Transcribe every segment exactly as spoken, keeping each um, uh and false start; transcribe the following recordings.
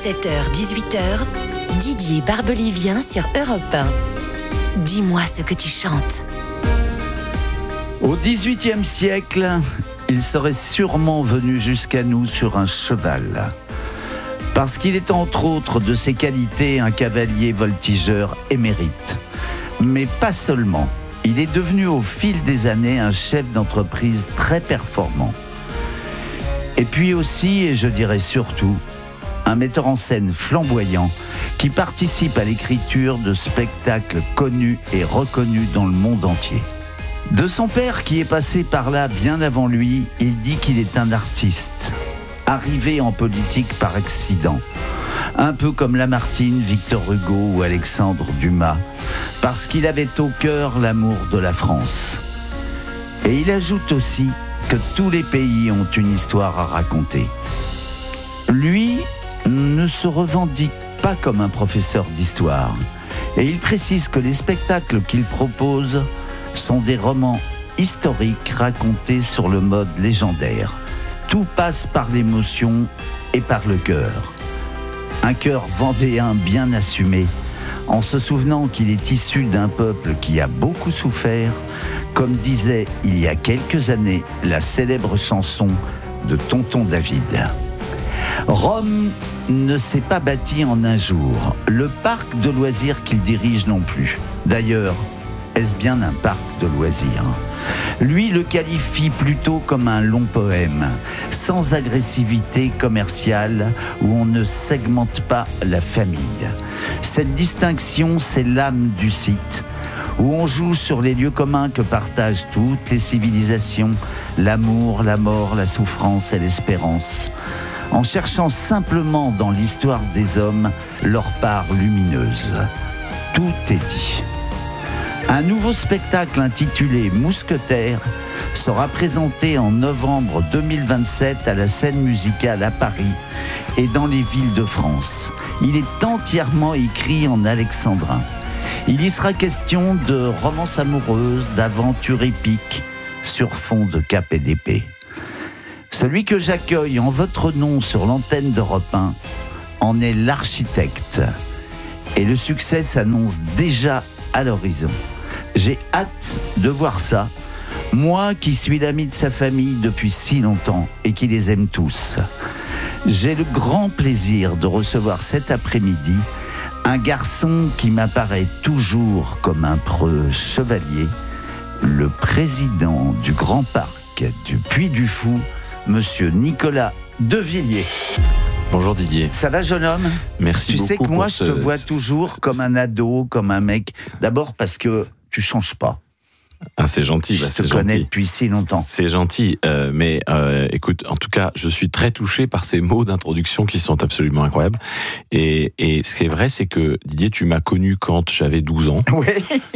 dix-sept heures dix-huit heures, Didier Barbelivien sur Europe un. Dis-moi ce que tu chantes. Au dix-huitième siècle, il serait sûrement venu jusqu'à nous sur un cheval. Parce qu'il est entre autres de ses qualités un cavalier voltigeur émérite. Mais pas seulement. Il est devenu au fil des années un chef d'entreprise très performant. Et puis aussi, et je dirais surtout, un metteur en scène flamboyant qui participe à l'écriture de spectacles connus et reconnus dans le monde entier. De son père qui est passé par là bien avant lui, il dit qu'il est un artiste, arrivé en politique par accident, un peu comme Lamartine, Victor Hugo ou Alexandre Dumas, parce qu'il avait au cœur l'amour de la France. Et il ajoute aussi que tous les pays ont une histoire à raconter. Lui ne se revendique pas comme un professeur d'histoire, et il précise que les spectacles qu'il propose sont des romans historiques racontés sur le mode légendaire. Tout passe par l'émotion et par le cœur. Un cœur vendéen bien assumé, en se souvenant qu'il est issu d'un peuple qui a beaucoup souffert, comme disait il y a quelques années la célèbre chanson de Tonton David. Rome ne s'est pas bâti en un jour. Le parc de loisirs qu'il dirige non plus. D'ailleurs, est-ce bien un parc de loisirs ? Lui le qualifie plutôt comme un long poème, sans agressivité commerciale, où on ne segmente pas la famille. Cette distinction, c'est l'âme du site, où on joue sur les lieux communs que partagent toutes les civilisations, l'amour, la mort, la souffrance et l'espérance, en cherchant simplement dans l'histoire des hommes leur part lumineuse. Tout est dit. Un nouveau spectacle intitulé Mousquetaires sera présenté en novembre deux mille vingt-sept à la Scène Musicale à Paris et dans les villes de France. Il est entièrement écrit en alexandrin. Il y sera question de romance amoureuse, d'aventures épiques sur fond de cap et d'épée. Celui que j'accueille en votre nom sur l'antenne d'Europe un en est l'architecte. Et le succès s'annonce déjà à l'horizon. J'ai hâte de voir ça, moi qui suis l'ami de sa famille depuis si longtemps et qui les aime tous. J'ai le grand plaisir de recevoir cet après-midi un garçon qui m'apparaît toujours comme un preux chevalier, le président du Grand Parc du Puy du Fou, Monsieur Nicolas Devilliers. Bonjour Didier. Ça va, jeune homme ? Merci tu beaucoup. Tu sais que moi, ce, je te vois ce, toujours ce, comme un ado, comme un mec. D'abord parce que tu changes pas. Ah, c'est gentil. Je bah, te c'est connais gentil. depuis si longtemps. C'est gentil, euh, mais euh, écoute, en tout cas, je suis très touché par ces mots d'introduction qui sont absolument incroyables. Et, et ce qui est vrai, c'est que Didier, tu m'as connu quand j'avais douze ans. Oui.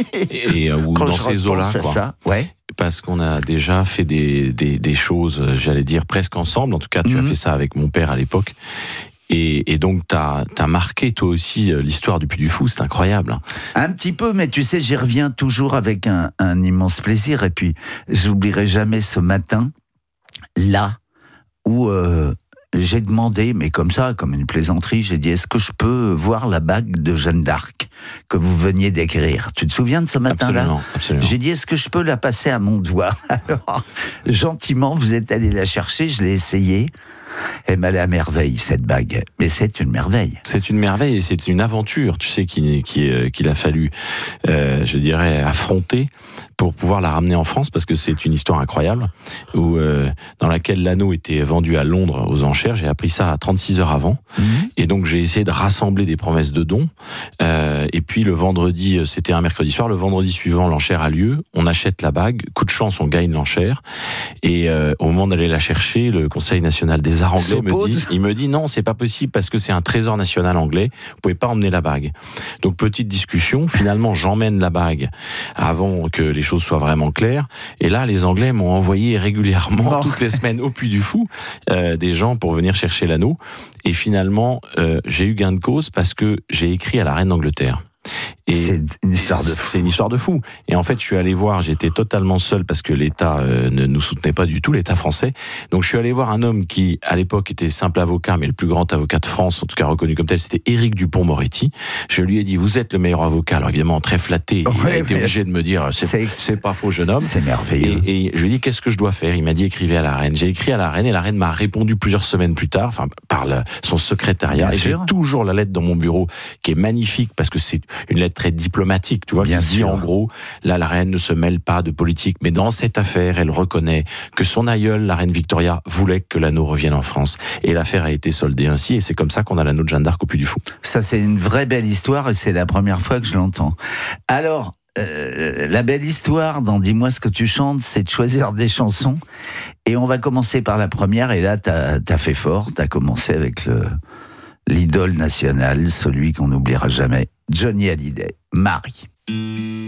Et, ou quand dans je ces eaux-là, quoi. Ça, ouais. Parce qu'on a déjà fait des, des, des choses, j'allais dire presque ensemble. En tout cas, tu mm-hmm. as fait ça avec mon père à l'époque. Et, et donc, tu as marqué toi aussi l'histoire du Puy du Fou, c'est incroyable. Un petit peu, mais tu sais, j'y reviens toujours avec un, un immense plaisir. Et puis, j'oublierai jamais ce matin, là, où euh, j'ai demandé, mais comme ça, comme une plaisanterie, j'ai dit, est-ce que je peux voir la bague de Jeanne d'Arc que vous veniez d'écrire ? Tu te souviens de ce matin-là ? Absolument, absolument. J'ai dit, est-ce que je peux la passer à mon doigt ? Alors, gentiment, vous êtes allé la chercher, je l'ai essayée. Elle m'allait à merveille, cette bague. Mais c'est une merveille. C'est une merveille et c'est une aventure, tu sais, qu'il, qu'il, qu'il a fallu, euh, je dirais, affronter pour pouvoir la ramener en France, parce que c'est une histoire incroyable, où, euh, dans laquelle l'anneau était vendu à Londres aux enchères. J'ai appris ça à trente-six heures avant. Mmh. Et donc, j'ai essayé de rassembler des promesses de dons. Euh, et puis, le vendredi, c'était un mercredi soir, le vendredi suivant, l'enchère a lieu. On achète la bague. Coup de chance, on gagne l'enchère. Et euh, au moment d'aller la chercher, le Conseil national des arts anglais me dit, il me dit non, c'est pas possible parce que c'est un trésor national anglais. Vous pouvez pas emmener la bague. Donc, petite discussion. Finalement, j'emmène la bague avant que les choses soient vraiment claires. Et là, les Anglais m'ont envoyé régulièrement, oh. toutes les semaines, au Puy du Fou, euh, des gens pour venir chercher l'anneau. Et finalement, euh, j'ai eu gain de cause parce que j'ai écrit à la reine d'Angleterre. Et c'est une histoire de fou. C'est une histoire de fou. Et en fait, je suis allé voir, j'étais totalement seul parce que l'État euh, ne nous soutenait pas du tout, l'État français. Donc je suis allé voir un homme qui, à l'époque, était simple avocat, mais le plus grand avocat de France, en tout cas reconnu comme tel, c'était Éric Dupond-Moretti. Je lui ai dit, vous êtes le meilleur avocat. Alors évidemment, très flatté, il ouais, a été obligé de me dire, c'est, c'est, c'est pas faux, jeune homme. C'est merveilleux. Et, et je lui ai dit, qu'est-ce que je dois faire? Il m'a dit, écrivez à la reine. J'ai écrit à la reine et la reine m'a répondu plusieurs semaines plus tard, enfin par le, son secrétariat. Bien et sûr. J'ai toujours la lettre dans mon bureau qui est magnifique parce que c'est une lettre très diplomatique, tu vois, Bien qui sûr. dit en gros, là la reine ne se mêle pas de politique, mais dans cette affaire, elle reconnaît que son aïeule, la reine Victoria, voulait que l'anneau revienne en France. Et l'affaire a été soldée ainsi, et c'est comme ça qu'on a l'anneau de Jeanne d'Arc au Puy du Fou. Ça, c'est une vraie belle histoire, et c'est la première fois que je l'entends. Alors, euh, la belle histoire dans Dis-moi ce que tu chantes, c'est de choisir des chansons, et on va commencer par la première, et là, t'as, t'as fait fort, t'as commencé avec le... l'idole nationale, celui qu'on n'oubliera jamais, Johnny Hallyday, Marie.